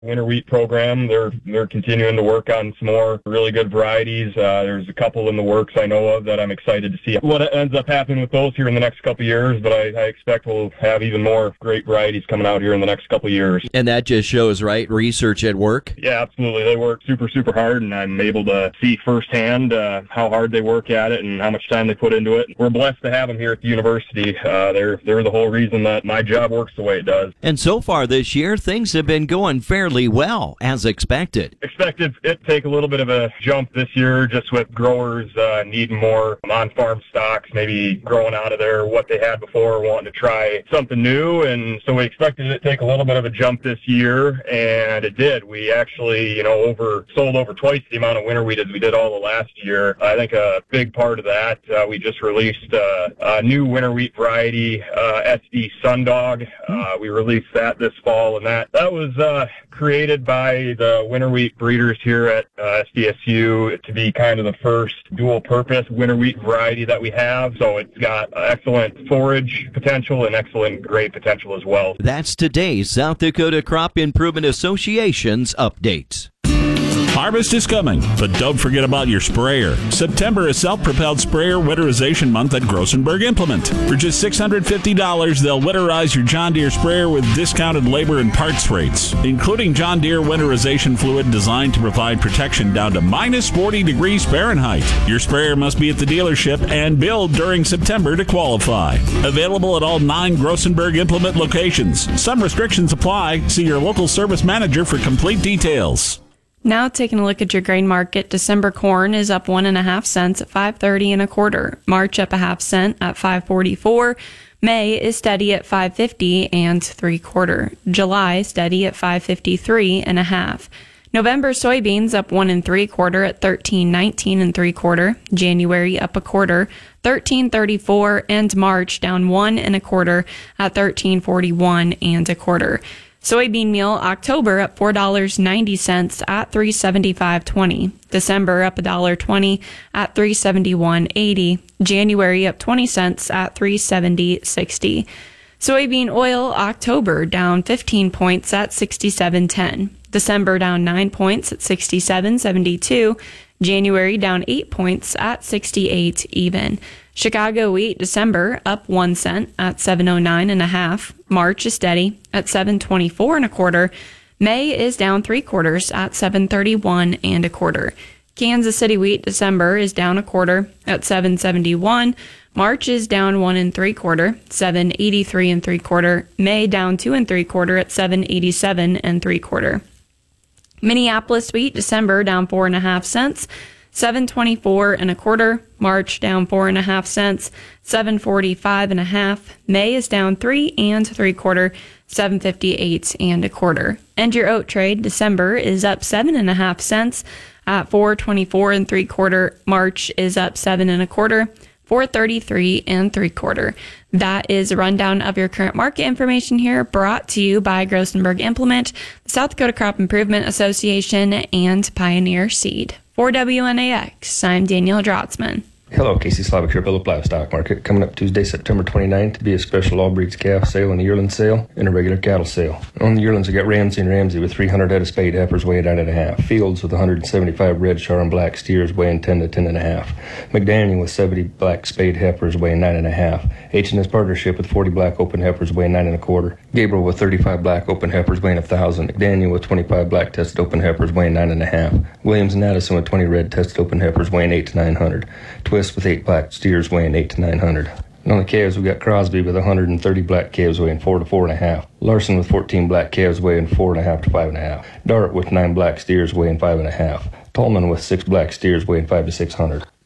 winter wheat program. They're continuing to work on some more really good varieties. There's a couple in the works I know of that I'm excited to see what ends up happening with those here in the next couple of years, but I expect we'll have even more great varieties coming out here in the next couple of years. And that just shows, right, research at work? Yeah, absolutely. They work super, super hard, and I'm able to see firsthand how hard they work at it and how much time they put into it. We're blessed to have them here at the university. They're the whole reason that my job works the way it does. And so far this year, things have been going fairly well, as expected. Expected it to take a little bit of a jump this year, just with growers needing more on-farm stocks, maybe growing out of what they had before, wanting to try something new. And so we expected it to take a little bit of a jump this year, and it did. We actually, sold over twice the amount of winter wheat as we did all the last year. I think a big part of that, we just released a new winter wheat variety, SD Sundog. We released that this fall, and that was created by the winter wheat breeders here at SDSU to be kind of the first dual-purpose winter wheat variety that we have. So it's got excellent forage potential and excellent grape potential as well. That's today's South Dakota Crop Improvement Association's updates. Harvest is coming, but don't forget about your sprayer. September is Self-Propelled Sprayer Winterization Month at Grossenberg Implement. For just $650, they'll winterize your John Deere sprayer with discounted labor and parts rates, including John Deere winterization fluid designed to provide protection down to minus 40 degrees Fahrenheit. Your sprayer must be at the dealership and billed during September to qualify. Available at all 9 Grossenberg Implement locations. Some restrictions apply. See your local service manager for complete details. Now taking a look at your grain market, December corn is up 1.5 cents at $5.30 1/4. March up 1/2 cent at $5.44. May is steady at $5.50 3/4. July steady at $5.53 1/2. November soybeans up 1 3/4 at $13.19 3/4. January up 1/4, $13.34, and March down 1 1/4 at $13.41 1/4. Soybean meal October up $4.90 at $3.7520. December up $1.20 at $3.7180. January up 20 cents at $3.7060. Soybean oil October down 15 points at $67.10. December down 9 points at $67.72. January down 8 points at $68 even. Chicago wheat December up 1 cent at $7.09 1/2. March is steady at $7.24 1/4. May is down 3/4 at $7.31 1/4. Kansas City wheat December is down 1/4 at $7.71. March is down 1 3/4, $7.83 3/4. May down 2 3/4 at $7.87 3/4. Minneapolis wheat December down 4.5 cents, $7.24 1/4. March down 4.5 cents, $7.45 1/2. May is down 3 3/4, $7.58 1/4. And your oat trade December is up 7.5 cents at $4.24 3/4. March is up 7 1/4. $4.33 3/4. That is a rundown of your current market information here, brought to you by Grossenberg Implement, the South Dakota Crop Improvement Association, and Pioneer Seed. For WNAX, I'm Danielle Drotzman. Hello, Casey Slavic here, Phillip Livestock Market. Coming up Tuesday, September 29th, to be a special all breeds calf sale and a yearling sale and a regular cattle sale. On the yearlings, I got Ramsey and Ramsey with 300 head of spade heifers weighing 9.5. Fields with 175 red char and black steers weighing 10 to 10.5. McDaniel with 70 black spade heifers weighing 9.5. H&S Partnership with 40 black open heifers weighing 9 1/4. Gabriel with 35 black open heifers weighing 1,000. McDaniel with 25 black tested open heifers weighing 9.5. Williams and Addison with 20 red tested open heifers weighing 8 to 900. Twist with 8 black steers weighing 8 to 900. And on the calves, we got Crosby with 130 black calves weighing 4 to 4.5. Larson with 14 black calves weighing 4.5 to 5.5. Dart with 9 black steers weighing 5.5. Tallman with 6 black steers weighing 5 to 600.